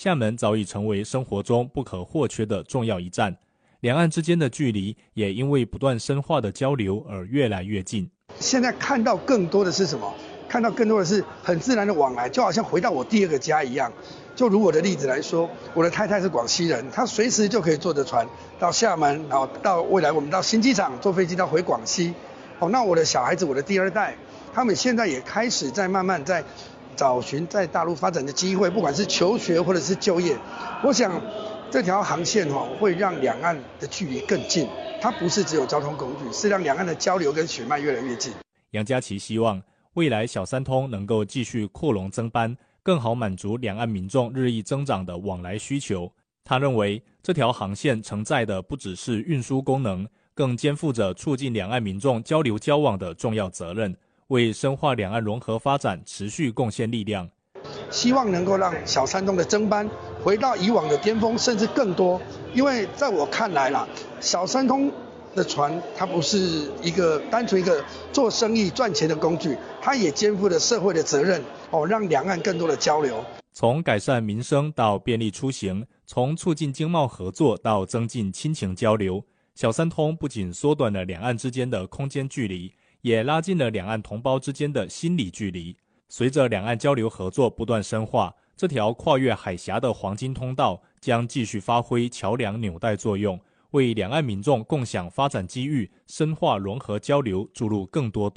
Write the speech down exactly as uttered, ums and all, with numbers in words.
厦门早已成为生活中不可或缺的重要一站，两岸之间的距离也因为不断深化的交流而越来越近。 现在看到更多的是什么？看到更多的是很自然的往来，就好像回到我第二个家一样。就如我的例子来说，我的太太是广西人，她随时就可以坐着船到厦门，然后到未来我们到新机场坐飞机到回广西。哦，那我的小孩子，我的第二代，他们现在也开始在慢慢在找寻在大陆发展的机会，不管是求学或者是就业。我想这条航线哦，会让两岸的距离更近。它不是只有交通工具，是让两岸的交流跟血脉越来越近。 杨家琪希望未来小三通能够继续扩容增班，更好满足两岸民众日益增长的往来需求。他认为这条航线承载的不只是运输功能，更肩负着促进两岸民众交流交往的重要责任，为深化两岸融合发展持续贡献力量。 希望能够让小三通的增班回到以往的巅峰，甚至更多。因为在我看来啦，小三通的船它不是一个单纯一个做生意赚钱的工具，它也肩负了社会的责任哦，让两岸更多的交流。 从改善民生到便利出行，从促进经贸合作到增进亲情交流，小三通不仅缩短了两岸之间的空间距离，也拉近了两岸同胞之间的心理距离。随着两岸交流合作不断深化，这条跨越海峡的黄金通道将继续发挥桥梁纽带作用，为两岸民众共享发展机遇、深化融合交流注入更多动力。